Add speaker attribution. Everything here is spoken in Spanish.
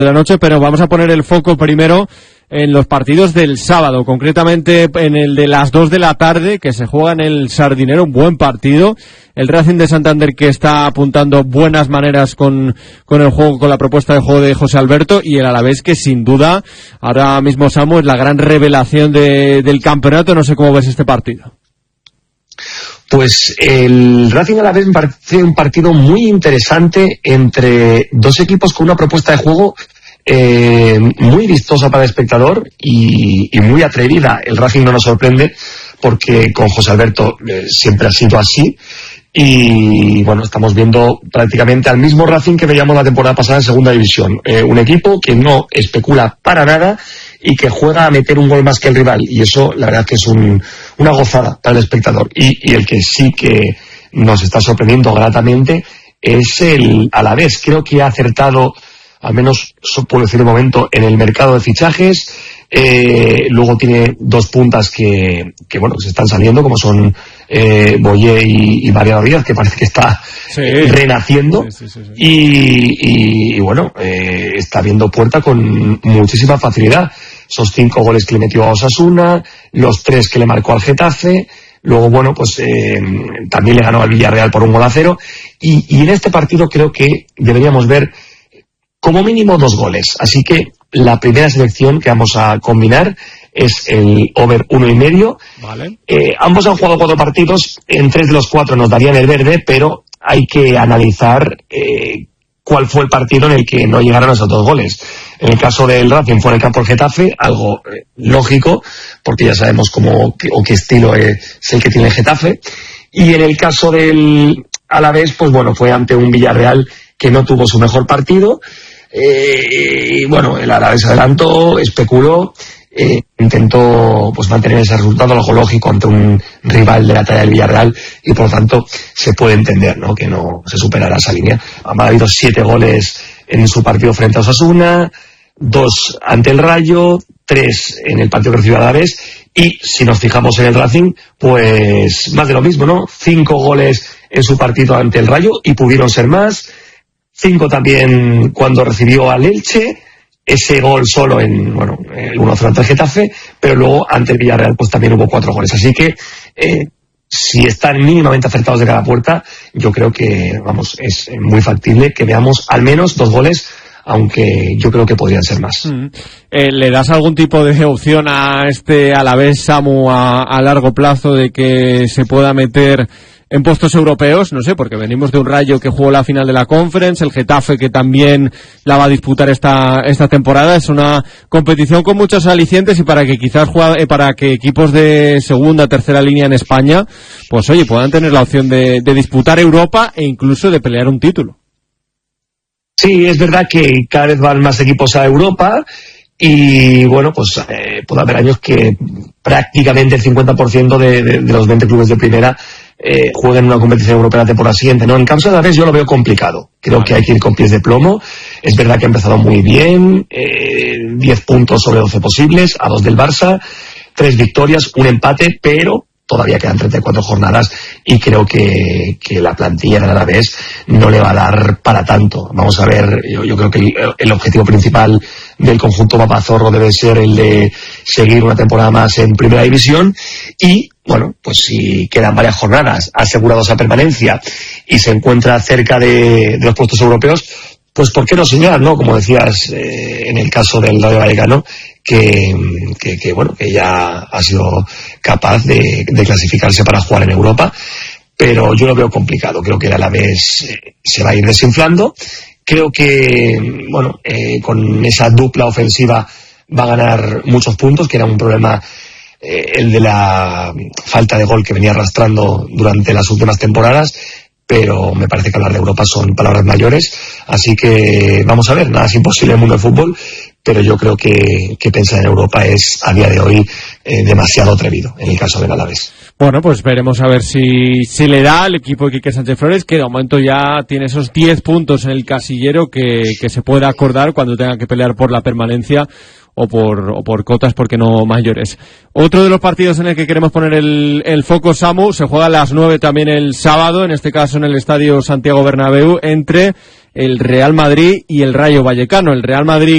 Speaker 1: de la noche, pero vamos a poner el foco primero en los partidos del sábado, concretamente en el de las 2 de la tarde, que se juega en el Sardinero, un buen partido. El Racing de Santander, que está apuntando buenas maneras con el juego, con la propuesta de juego de José Alberto, y el Alavés, que sin duda ahora mismo, Samu, es la gran revelación del campeonato. No sé cómo ves este partido.
Speaker 2: Pues el Racing Alavés me parece un partido muy interesante entre dos equipos con una propuesta de juego muy vistosa para el espectador y muy atrevida. El Racing no nos sorprende porque con José Alberto siempre ha sido así, y bueno, estamos viendo prácticamente al mismo Racing que veíamos la temporada pasada en segunda división, un equipo que no especula para nada y que juega a meter un gol más que el rival, y eso la verdad que es una gozada para el espectador. Y el que sí que nos está sorprendiendo gratamente es el Alavés. Creo que ha acertado, al menos puedo decir de momento, en el mercado de fichajes. Luego tiene dos puntas que bueno, que se están saliendo, como son Boyé y Mariano Díaz, que parece que está renaciendo. Sí. Y bueno, está abriendo puerta con muchísima facilidad. Esos 5 goles que le metió a Osasuna, los 3 que le marcó al Getafe. Luego, bueno, pues también le ganó al Villarreal por 1-0. Y en este partido creo que deberíamos ver como mínimo 2 goles. Así que la primera selección que vamos a combinar es el over 1,5. Vale. Ambos han jugado 4 partidos, en 3 de los 4 nos darían el verde, pero hay que analizar cuál fue el partido en el que no llegaron esos 2 goles. En el caso del Racing fue en el campo del Getafe, algo lógico, porque ya sabemos qué estilo es el que tiene el Getafe. Y en el caso del Alavés, pues bueno, fue ante un Villarreal que no tuvo su mejor partido. Y bueno, el Alavés adelantó, especuló, intentó pues mantener ese resultado, algo lógico, ante un rival de la talla del Villarreal, y por lo tanto se puede entender, ¿no?, que no se superara esa línea. Ha habido 7 goles en su partido frente a Osasuna, 2 ante el Rayo, 3 en el partido que recibió Alavés, y si nos fijamos en el Racing, pues más de lo mismo, ¿no? 5 goles en su partido ante el Rayo, y pudieron ser más. 5 también cuando recibió al Elche, ese gol solo en el 1-0 ante el Getafe, pero luego ante el Villarreal pues también hubo 4 goles. Así que si están mínimamente acertados de cada puerta, yo creo que es muy factible que veamos al menos 2 goles, aunque yo creo que podrían ser más.
Speaker 1: ¿Le das algún tipo de opción a este Alavés, Samu, a largo plazo, de que se pueda meter en puestos europeos? No sé, porque venimos de un Rayo que jugó la final de la Conference, el Getafe que también la va a disputar esta temporada. Es una competición con muchos alicientes, y para que quizás para que equipos de segunda, tercera línea en España, pues oye, puedan tener la opción de disputar Europa e incluso de pelear un título.
Speaker 2: Sí, es verdad que cada vez van más equipos a Europa, y bueno, pues puede haber años que prácticamente el 50% de los 20 clubes de primera jueguen una competición europea la temporada siguiente, ¿no? En caso de Alavés yo lo veo complicado. Creo que hay que ir con pies de plomo. Es verdad que ha empezado muy bien, 10 puntos sobre 12 posibles, a 2 del Barça, 3 victorias, 1 empate, pero todavía quedan 34 jornadas y creo que la plantilla del Alavés no le va a dar para tanto. Vamos a ver, yo creo que el objetivo principal del conjunto papazorro debe ser el de seguir una temporada más en primera división, y bueno, pues si quedan varias jornadas asegurados a permanencia y se encuentra cerca de los puestos europeos, pues ¿por qué no soñar, no? Como decías en el caso del Rayo Vallecano, que ya ha sido capaz de clasificarse para jugar en Europa, pero yo lo veo complicado. Creo que el Alavés se va a ir desinflando. Creo que con esa dupla ofensiva va a ganar muchos puntos, que era un problema el de la falta de gol que venía arrastrando durante las últimas temporadas, pero me parece que hablar de Europa son palabras mayores, así que vamos a ver, nada es imposible en el mundo del fútbol, pero yo creo que pensar en Europa es a día de hoy demasiado atrevido en el caso del Alavés.
Speaker 1: Bueno, pues veremos a ver si le da al equipo de Quique Sánchez Flores, que de momento ya tiene esos 10 puntos en el casillero que se pueda acordar cuando tenga que pelear por la permanencia o por cotas, porque no mayores. Otro de los partidos en el que queremos poner el foco, Samu, se juega a las 9 también el sábado, en este caso en el Estadio Santiago Bernabéu, entre el Real Madrid y el Rayo Vallecano. El Real Madrid